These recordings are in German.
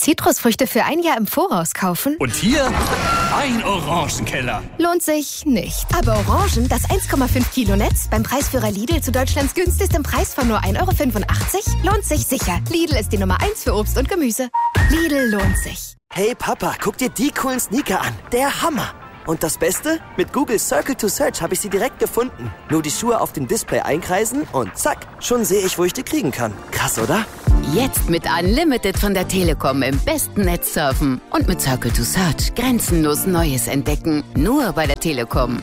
Zitrusfrüchte für ein Jahr im Voraus kaufen? Und hier ein Orangenkeller. Lohnt sich nicht. Aber Orangen, das 1,5 Kilo Netz beim Preisführer Lidl zu Deutschlands günstigstem Preis von nur 1,85 € lohnt sich sicher. Lidl ist die Nummer 1 für Obst und Gemüse. Lidl lohnt sich. Hey Papa, guck dir die coolen Sneaker an. Der Hammer. Und das Beste? Mit Google Circle to Search habe ich sie direkt gefunden. Nur die Schuhe auf dem Display einkreisen und zack, schon sehe ich, wo ich die kriegen kann. Krass, oder? Jetzt mit Unlimited von der Telekom im besten Netz surfen. Und mit Circle to Search grenzenlos Neues entdecken. Nur bei der Telekom.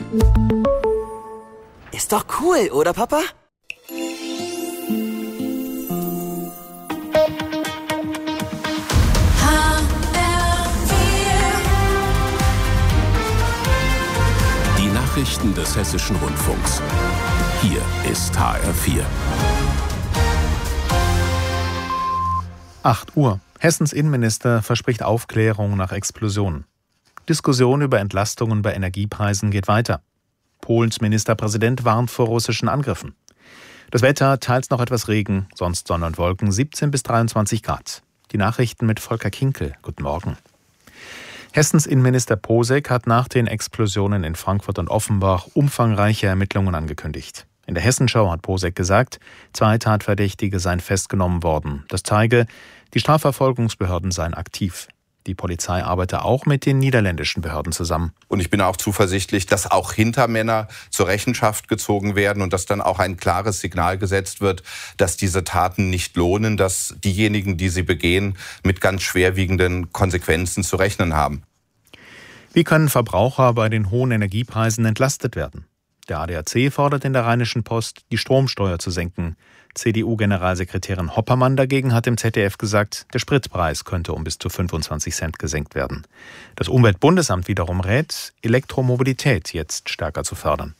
Ist doch cool, oder Papa? Nachrichten des Hessischen Rundfunks. Hier ist HR4. 8 Uhr. Hessens Innenminister verspricht Aufklärung nach Explosion. Diskussion über Entlastungen bei Energiepreisen geht weiter. Polens Ministerpräsident warnt vor russischen Angriffen. Das Wetter, teils noch etwas Regen, sonst Sonne und Wolken, 17 bis 23 Grad. Die Nachrichten mit Volker Kinkel. Guten Morgen. Hessens Innenminister Posek hat nach den Explosionen in Frankfurt und Offenbach umfangreiche Ermittlungen angekündigt. In der Hessenschau hat Posek gesagt, 2 Tatverdächtige seien festgenommen worden. Das zeige, die Strafverfolgungsbehörden seien aktiv. Die Polizei arbeite auch mit den niederländischen Behörden zusammen. Und ich bin auch zuversichtlich, dass auch Hintermänner zur Rechenschaft gezogen werden und dass dann auch ein klares Signal gesetzt wird, dass diese Taten nicht lohnen, dass diejenigen, die sie begehen, mit ganz schwerwiegenden Konsequenzen zu rechnen haben. Wie können Verbraucher bei den hohen Energiepreisen entlastet werden? Der ADAC fordert in der Rheinischen Post, die Stromsteuer zu senken. CDU-Generalsekretärin Hoppermann dagegen hat im ZDF gesagt, der Spritpreis könnte um bis zu 25 Cent gesenkt werden. Das Umweltbundesamt wiederum rät, Elektromobilität jetzt stärker zu fördern.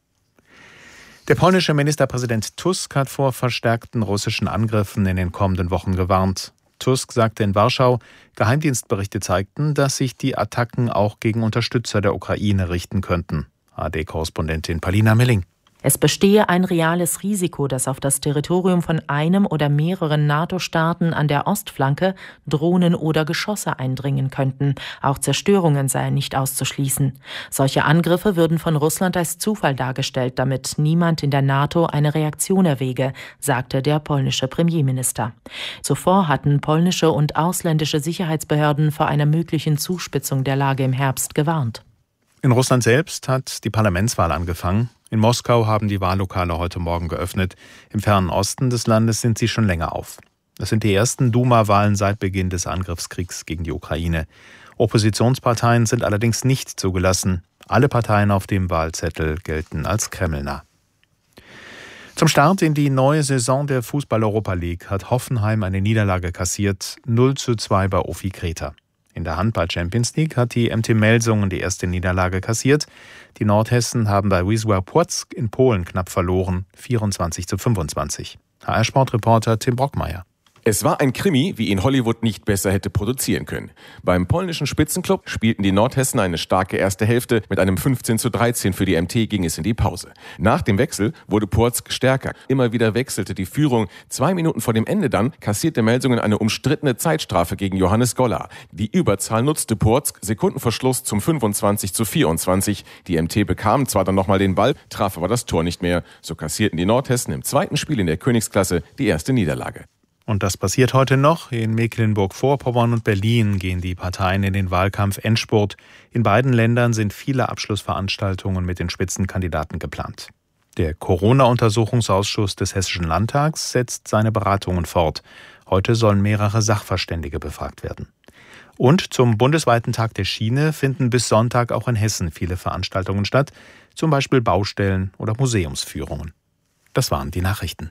Der polnische Ministerpräsident Tusk hat vor verstärkten russischen Angriffen in den kommenden Wochen gewarnt. Tusk sagte in Warschau, Geheimdienstberichte zeigten, dass sich die Attacken auch gegen Unterstützer der Ukraine richten könnten. ARD-Korrespondentin Palina Milling. Es bestehe ein reales Risiko, dass auf das Territorium von einem oder mehreren NATO-Staaten an der Ostflanke Drohnen oder Geschosse eindringen könnten. Auch Zerstörungen seien nicht auszuschließen. Solche Angriffe würden von Russland als Zufall dargestellt, damit niemand in der NATO eine Reaktion erwäge, sagte der polnische Premierminister. Zuvor hatten polnische und ausländische Sicherheitsbehörden vor einer möglichen Zuspitzung der Lage im Herbst gewarnt. In Russland selbst hat die Parlamentswahl angefangen. In Moskau haben die Wahllokale heute Morgen geöffnet. Im fernen Osten des Landes sind sie schon länger auf. Das sind die ersten Duma-Wahlen seit Beginn des Angriffskriegs gegen die Ukraine. Oppositionsparteien sind allerdings nicht zugelassen. Alle Parteien auf dem Wahlzettel gelten als kremlnah. Zum Start in die neue Saison der Fußball-Europa League hat Hoffenheim eine Niederlage kassiert, 0:2 bei OFI Kreta. In der Handball-Champions League hat die MT Melsungen die erste Niederlage kassiert. Die Nordhessen haben bei Wisła Płock in Polen knapp verloren, 24:25. HR-Sportreporter Tim Brockmeier. Es war ein Krimi, wie ihn Hollywood nicht besser hätte produzieren können. Beim polnischen Spitzenclub spielten die Nordhessen eine starke erste Hälfte. Mit einem 15:13 für die MT ging es in die Pause. Nach dem Wechsel wurde Płock stärker. Immer wieder wechselte die Führung. 2 Minuten vor dem Ende dann kassierte Melsungen eine umstrittene Zeitstrafe gegen Johannes Goller. Die Überzahl nutzte Płock, Sekunden vor Schluss zum 25:24. Die MT bekam zwar dann nochmal den Ball, traf aber das Tor nicht mehr. So kassierten die Nordhessen im zweiten Spiel in der Königsklasse die erste Niederlage. Und das passiert heute noch. In Mecklenburg-Vorpommern und Berlin gehen die Parteien in den Wahlkampf Endspurt. In beiden Ländern sind viele Abschlussveranstaltungen mit den Spitzenkandidaten geplant. Der Corona-Untersuchungsausschuss des Hessischen Landtags setzt seine Beratungen fort. Heute sollen mehrere Sachverständige befragt werden. Und zum bundesweiten Tag der Schiene finden bis Sonntag auch in Hessen viele Veranstaltungen statt, zum Beispiel Baustellen oder Museumsführungen. Das waren die Nachrichten.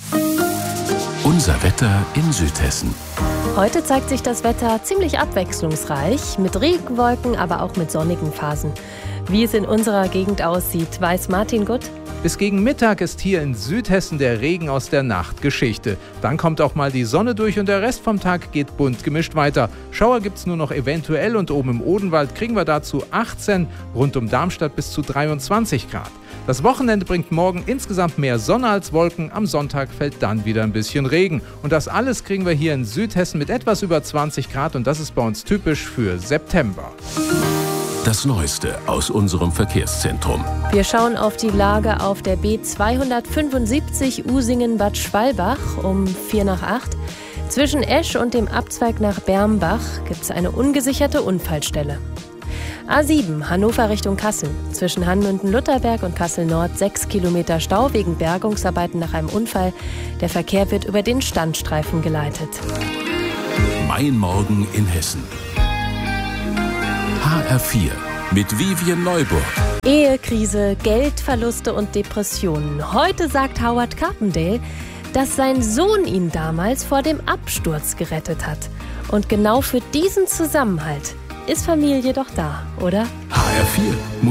Unser Wetter in Südhessen. Heute zeigt sich das Wetter ziemlich abwechslungsreich, mit Regenwolken, aber auch mit sonnigen Phasen. Wie es in unserer Gegend aussieht, weiß Martin Gutt. Bis gegen Mittag ist hier in Südhessen der Regen aus der Nacht Geschichte. Dann kommt auch mal die Sonne durch und der Rest vom Tag geht bunt gemischt weiter. Schauer gibt's nur noch eventuell und oben im Odenwald kriegen wir dazu 18, rund um Darmstadt bis zu 23 Grad. Das Wochenende bringt morgen insgesamt mehr Sonne als Wolken. Am Sonntag fällt dann wieder ein bisschen Regen. Und das alles kriegen wir hier in Südhessen mit etwas über 20 Grad. Und das ist bei uns typisch für September. Das Neueste aus unserem Verkehrszentrum. Wir schauen auf die Lage auf der B275 Usingen-Bad Schwalbach um 7:45. Zwischen Esch und dem Abzweig nach Bermbach gibt es eine ungesicherte Unfallstelle. A7 Hannover Richtung Kassel. Zwischen Hanmünden-Lutherberg und Kassel-Nord 6 Kilometer Stau wegen Bergungsarbeiten nach einem Unfall. Der Verkehr wird über den Standstreifen geleitet. Mein Morgen in Hessen. HR4 mit Vivian Neuburg. Ehekrise, Geldverluste und Depressionen. Heute sagt Howard Carpendale, dass sein Sohn ihn damals vor dem Absturz gerettet hat. Und genau für diesen Zusammenhalt ist Familie doch da, oder? HR4